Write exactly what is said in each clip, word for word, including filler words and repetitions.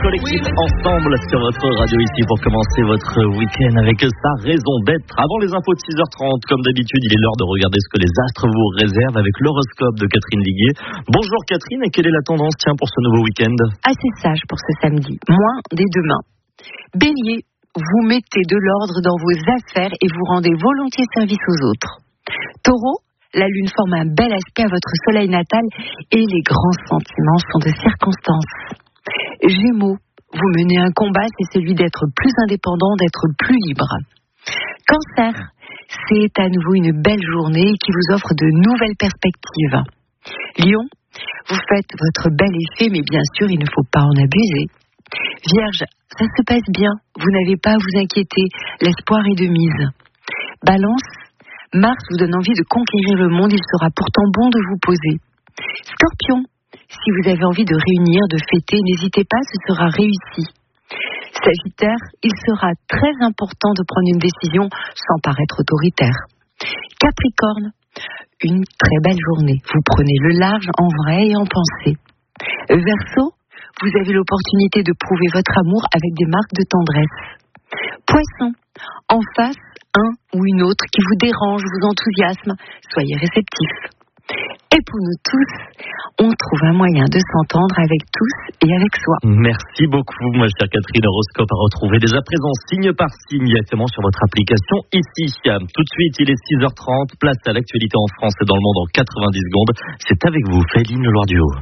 collectif ensemble sur votre radio ici pour commencer votre week-end avec sa raison d'être. Avant les infos de six heures trente, comme d'habitude, il est l'heure de regarder ce que les astres vous réservent avec l'horoscope de Catherine Liguier. Bonjour Catherine, et quelle est la tendance tiens pour ce nouveau week-end? Assez sage pour ce samedi, moins dès demain. Bélier, vous mettez de l'ordre dans vos affaires et vous rendez volontiers service aux autres. Taureau, la lune forme un bel aspect à votre soleil natal et les grands sentiments sont de circonstance. Gémeaux, vous menez un combat, c'est celui d'être plus indépendant, d'être plus libre. Cancer, c'est à nouveau une belle journée qui vous offre de nouvelles perspectives. Lion, vous faites votre bel effet, mais bien sûr, il ne faut pas en abuser. Vierge, ça se passe bien, vous n'avez pas à vous inquiéter, l'espoir est de mise. Balance, Mars vous donne envie de conquérir le monde, il sera pourtant bon de vous poser. Scorpion, si vous avez envie de réunir, de fêter, n'hésitez pas, ce sera réussi. Sagittaire, il sera très important de prendre une décision sans paraître autoritaire. Capricorne, une très belle journée, vous prenez le large en vrai et en pensée. Verseau, vous avez l'opportunité de prouver votre amour avec des marques de tendresse. Poisson, en face, un ou une autre qui vous dérange, vous enthousiasme, soyez réceptif. Et pour nous tous, on trouve un moyen de s'entendre avec tous et avec soi. Merci beaucoup, ma chère Catherine. Horoscope à retrouver dès à présent, signe par signe, directement sur votre application ici. Tout de suite, il est six heures trente, place à l'actualité en France et dans le monde en quatre-vingt-dix secondes. C'est avec vous, Féline Loire-du-Haut.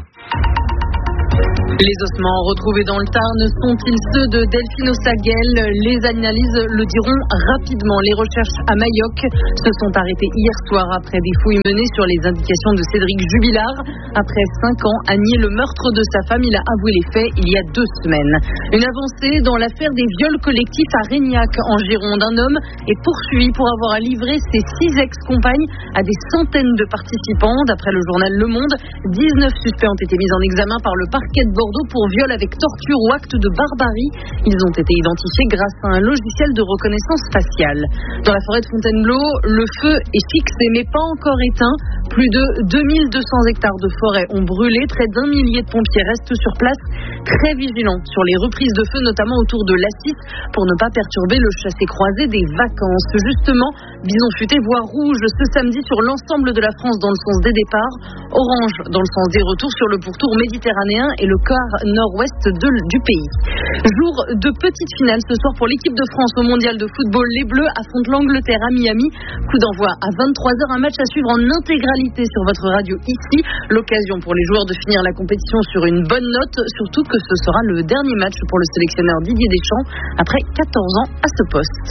Les ossements retrouvés dans le Tarn sont-ils ceux de Delphine Osaguel? Les analyses le diront rapidement. Les recherches à Mayoc se sont arrêtées hier soir après des fouilles menées sur les indications de Cédric Jubilard. Après cinq ans à nier le meurtre de sa femme, il a avoué les faits il y a deux semaines. Une avancée dans l'affaire des viols collectifs à Régnac en Gironde. Un homme est poursuivi pour avoir livré ses six ex-compagnes à des centaines de participants. D'après le journal Le Monde, dix-neuf suspects ont été mis en examen par le parquet de Bordeaux pour viol avec torture ou acte de barbarie. Ils ont été identifiés grâce à un logiciel de reconnaissance faciale. Dans la forêt de Fontainebleau, le feu est fixé mais pas encore éteint. Plus de deux mille deux cents hectares de forêt ont brûlé. Près d'un millier de pompiers restent sur place, très vigilants sur les reprises de feu, notamment autour de l'Assis, pour ne pas perturber le chassé-croisé des vacances. Justement, Bison Futé voit rouge ce samedi sur l'ensemble de la France dans le sens des départs, orange dans le sens des retours sur le pourtour méditerranéen et le quart nord-ouest de, du pays. Jour de petite finale ce soir pour l'équipe de France au mondial de football. Les Bleus affrontent l'Angleterre à Miami. Coup d'envoi à vingt-trois heures, un match à suivre en intégralité sur votre radio ici. L'occasion pour les joueurs de finir la compétition sur une bonne note, surtout que ce sera le dernier match pour le sélectionneur Didier Deschamps après quatorze ans à ce poste.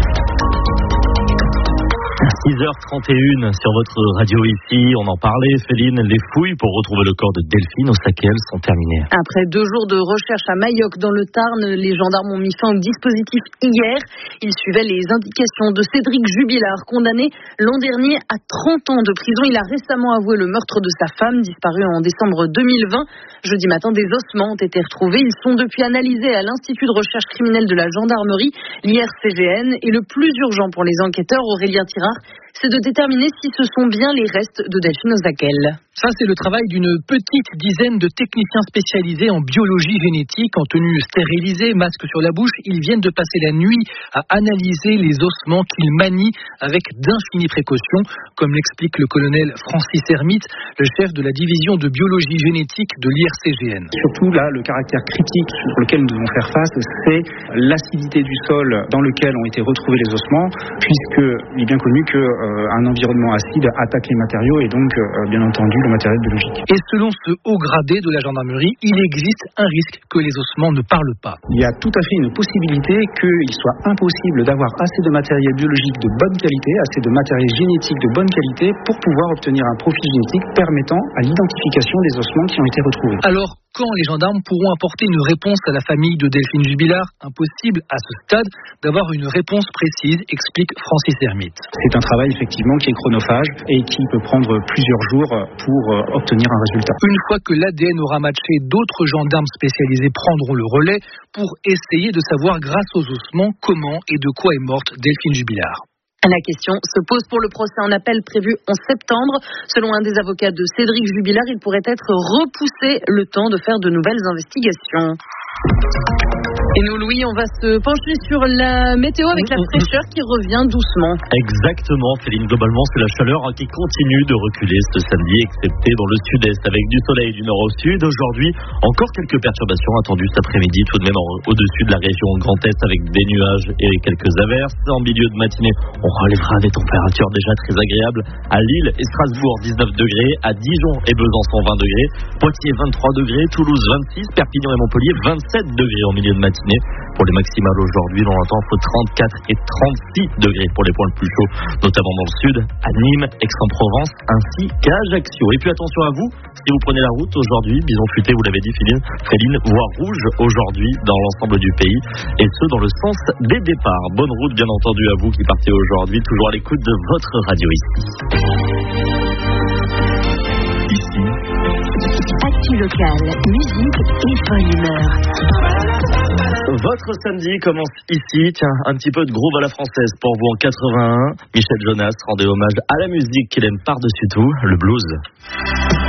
six heures trente et une sur votre radio ici, on en parlait, Féline, les fouilles pour retrouver le corps de Delphine Osaguel sont terminées. Après deux jours de recherche à Mayoc dans le Tarn, les gendarmes ont mis fin au dispositif hier. Ils suivaient les indications de Cédric Jubilard, condamné l'an dernier à trente ans de prison. Il a récemment avoué le meurtre de sa femme, disparue en décembre deux mille vingt. Jeudi matin, des ossements ont été retrouvés. Ils sont depuis analysés à l'Institut de recherche criminelle de la gendarmerie, l'I R C G N. Et le plus urgent pour les enquêteurs, Aurélien Tirard, c'est de déterminer si ce sont bien les restes de Delphine Osaguel. Ça, c'est le travail d'une petite dizaine de techniciens spécialisés en biologie génétique, en tenue stérilisée, masque sur la bouche. Ils viennent de passer la nuit à analyser les ossements qu'ils manient avec d'infinies précautions, comme l'explique le colonel Francis Hermite, le chef de la division de biologie génétique de l'I R C G N. Surtout là, le caractère critique sur lequel nous devons faire face, c'est l'acidité du sol dans lequel ont été retrouvés les ossements, puisqu'il est bien connu que euh, un environnement acide attaque les matériaux et donc euh, bien entendu le matériel biologique. Et selon ce haut gradé de la gendarmerie, il existe un risque que les ossements ne parlent pas. Il y a tout à fait une possibilité qu'il soit impossible d'avoir assez de matériel biologique de bonne qualité, assez de matériel génétique de bonne qualité pour pouvoir obtenir un profil génétique permettant à l'identification des ossements qui ont été retrouvés. Alors, quand les gendarmes pourront apporter une réponse à la famille de Delphine Jubilard? Impossible à ce stade d'avoir une réponse précise, explique Francis Hermite. C'est un travail effectivement qui est chronophage et qui peut prendre plusieurs jours pour obtenir un résultat. Une fois que l'A D N aura matché, d'autres gendarmes spécialisés prendront le relais pour essayer de savoir grâce aux ossements comment et de quoi est morte Delphine Jubilard. La question se pose pour le procès en appel prévu en septembre. Selon un des avocats de Cédric Jubilard, il pourrait être repoussé le temps de faire de nouvelles investigations. Et nous, Louis, on va se pencher sur la météo avec la fraîcheur qui revient doucement. Exactement, Féline. Globalement, c'est la chaleur qui continue de reculer ce samedi, excepté dans le sud-est, avec du soleil du nord au sud. Aujourd'hui, encore quelques perturbations attendues cet après-midi, tout de même au-dessus de la région Grand Est, avec des nuages et quelques averses. En milieu de matinée, on relèvera des températures déjà très agréables à Lille et Strasbourg, dix-neuf degrés, à Dijon et Besançon, vingt degrés, Poitiers, vingt-trois degrés, Toulouse, vingt-six, Perpignan et Montpellier, vingt-sept degrés en milieu de matinée. Pour les maximales aujourd'hui, on entend entre trente-quatre et trente-six degrés pour les points les plus chauds, notamment dans le sud, à Nîmes, Aix-en-Provence, ainsi qu'à Ajaccio. Et puis attention à vous, si vous prenez la route aujourd'hui, bison futé, vous l'avez dit, Féline, Féline, voire rouge aujourd'hui dans l'ensemble du pays, et ce dans le sens des départs. Bonne route, bien entendu, à vous qui partez aujourd'hui, toujours à l'écoute de votre radio ici. Ici. Actu locale, musique et bonne humeur. Votre samedi commence ici. Tiens, un petit peu de groove à la française pour vous en quatre-vingt-un. Michel Jonas rendait hommage à la musique qu'il aime par-dessus tout, le blues.